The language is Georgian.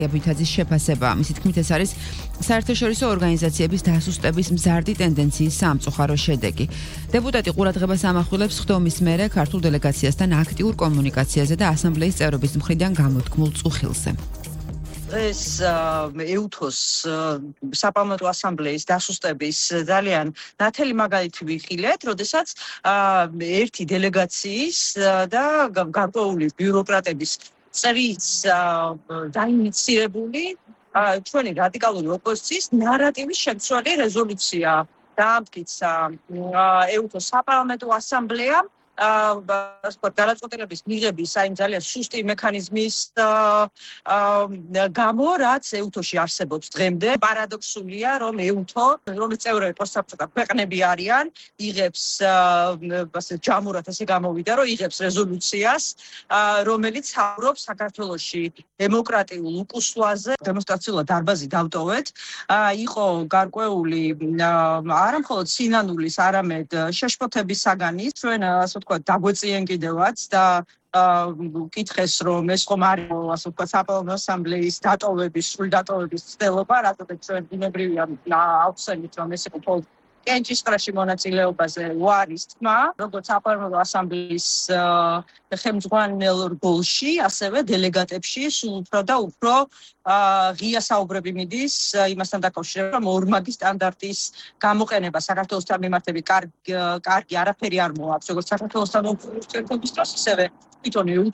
ვითაძის შეფასება. მისი თქმით, ეს არის საერთაშორისო ორგანიზაციების დასუსტების მზარდი ტენდენციის სამწუხარო შედეგი. დეპუტატი ყურადღებას ამახვილებს ხდომის მერე ქართულ დელეგაციასთან აქტიურ კომუნიკაციაზე და ასამბლეის წევრების მხრიდან გამოთქმულ წუხილზე. ეს ეუთოს საპარლამენტო ასამბლეის დასუსტების ძალიან ნათელი მაგალითი ვიხილეთ, როდესაც ერთი დელეგაციის და გარკვეული ბიუროკრატების წრის დაინიცირებული ჩვენი რადიკალური ოპოზიციის ნარატივის შემცველი რეზოლუცია დაამტკიცა ეუთოს საპარლამენტო ასამბლეამ გადაწყვეტილების მიღების აი ძალიან სუსტი მექანიზმის გამო, რაც ეუთოში არსებობს დღემდე. პარადოქსულია, რომ ეუთო, რომლის წევრები პოსტსაბჭოთა ქვეყნები არიან, იღებს ჯამურად ესე გამოვიდა, რომ იღებს რეზოლუციას, რომელიც საუბრობს საქართველოში დემოკრატიულ უკუსვაზე. დემონსტრაციულად დარბაზი დავტოვეთ. იყო გარკვეული არა მხოლოდ სინანულის, არამედ შეშფოთების საგანის, ჩვენ ასე ვთქვათ, დაგვეწიენ კიდევაც და კითხეს, რომ ეს ხომ არის, ასე ვთქვათ, საპარლამენტო ასამბლეის დატოვების, სრული დატოვების ცდელობა, რადგან ჩვენ ბუნებრივია ავხსენით, რომ ეს იყო კენჭისყრაში მონაწილეობაზე უარის თქმა, როგორც საპარლამენტო ასამბლეის ხელმძღვანელ რგოლში, ასევე დელეგატებში სულ უფრო და უფრო ღია საუბრები მიდის იმასთან დაკავშირებით, რომ ორმაგი სტანდარტის გამოყენება საქართველოსთან მიმართებით კარგი არაფერი არ მოაქვს, როგორც საქართველოსთან ურთიერთობის დროს, ისევე თვითონ